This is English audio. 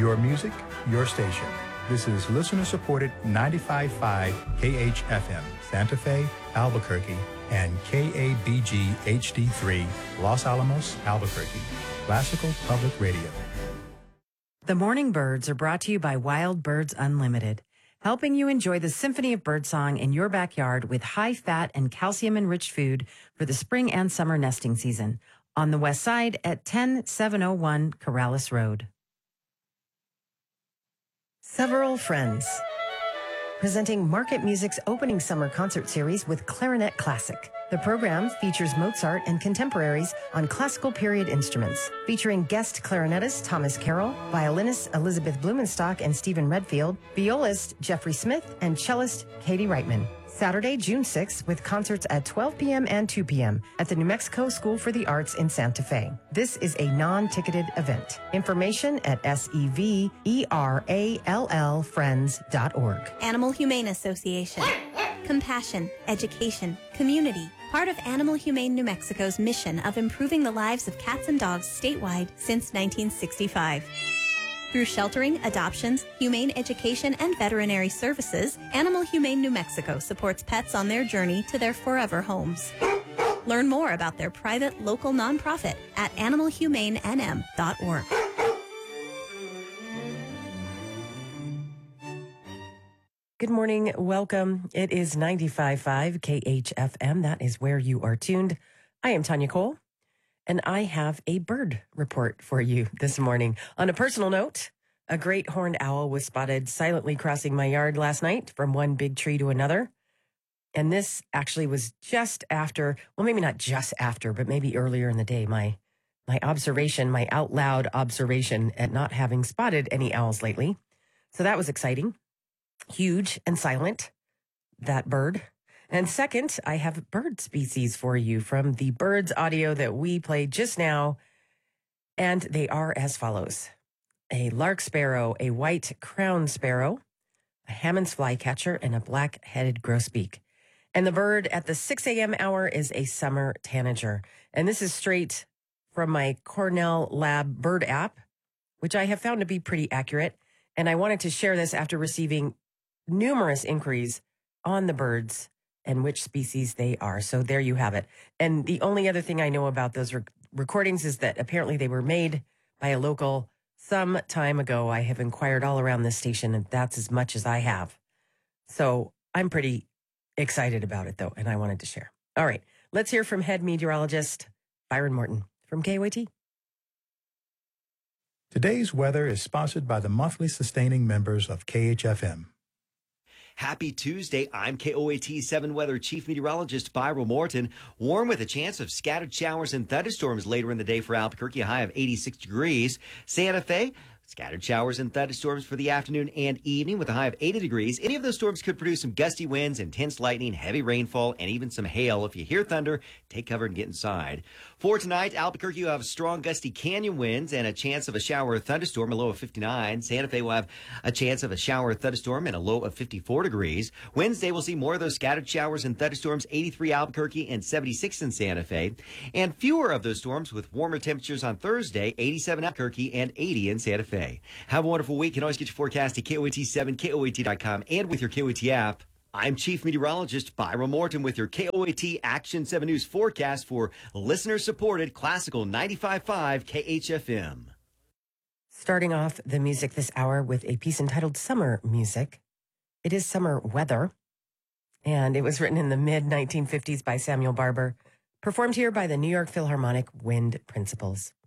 Your music, your station. This is listener-supported 95.5 KHFM, Santa Fe, Albuquerque, and KABG HD3, Los Alamos, Albuquerque. Classical Public Radio. The Morning Birds are brought to you by Wild Birds Unlimited, helping you enjoy the symphony of birdsong in your backyard with high-fat and calcium-enriched food for the spring and summer nesting season. On the west side at 10701 Corrales Road. Several Friends, presenting Market Music's opening summer concert series with Clarinet Classic. The program features Mozart and contemporaries on classical period instruments, featuring guest clarinetist Thomas Carroll, violinists Elizabeth Blumenstock and Stephen Redfield, violist Jeffrey Smith, and cellist Katie Reitman. Saturday, June 6th, with concerts at 12 p.m. and 2 p.m. at the New Mexico School for the Arts in Santa Fe. This is a non-ticketed event. Information at SEVERALLFriends.org. Animal Humane Association. Compassion, education, community. Part of Animal Humane New Mexico's mission of improving the lives of cats and dogs statewide since 1965. Through sheltering, adoptions, humane education, and veterinary services, Animal Humane New Mexico supports pets on their journey to their forever homes. Learn more about their private local nonprofit at animalhumanenm.org. Good morning. Welcome. It is 95.5 KHFM. That is where you are tuned. I am Tanya Cole, and I have a bird report for you this morning. On a personal note, a great horned owl was spotted silently crossing my yard last night from one big tree to another. And this actually was just after, well, maybe not just after, but maybe earlier in the day, my observation, my out loud observation at not having spotted any owls lately. So that was exciting. Huge and silent, that bird. And second, I have bird species for you from the birds audio that we played just now. And they are as follows. A lark sparrow, a white crowned sparrow, a Hammond's flycatcher, and a black-headed grosbeak. And the bird at the 6 a.m. hour is a summer tanager. And this is straight from my Cornell Lab bird app, which I have found to be pretty accurate. And I wanted to share this after receiving numerous inquiries on the birds and which species they are. So there you have it. And the only other thing I know about those recordings is that apparently they were made by a local some time ago. I have inquired all around this station, and that's as much as I have. So I'm pretty excited about it, though, and I wanted to share. All right, let's hear from head meteorologist Byron Morton from KOAT. Today's weather is sponsored by the monthly sustaining members of KHFM. Happy Tuesday. I'm KOAT 7 Weather Chief Meteorologist Byron Morton. Warm with a chance of scattered showers and thunderstorms later in the day for Albuquerque, a high of 86 degrees. Santa Fe, scattered showers and thunderstorms for the afternoon and evening with a high of 80 degrees. Any of those storms could produce some gusty winds, intense lightning, heavy rainfall, and even some hail. If you hear thunder, take cover and get inside. For tonight, Albuquerque will have strong gusty canyon winds and a chance of a shower or thunderstorm, a low of 59. Santa Fe will have a chance of a shower or thunderstorm and a low of 54 degrees. Wednesday, we'll see more of those scattered showers and thunderstorms, 83 Albuquerque and 76 in Santa Fe. And fewer of those storms with warmer temperatures on Thursday, 87 Albuquerque and 80 in Santa Fe. Have a wonderful week. You can always get your forecast at KOAT7, KOAT.com, and with your KOAT app. I'm Chief Meteorologist Byron Morton with your KOAT Action 7 News forecast for listener-supported Classical 95.5 KHFM. Starting off the music this hour with a piece entitled Summer Music. It is summer weather, and it was written in the mid-1950s by Samuel Barber, performed here by the New York Philharmonic Wind Principals.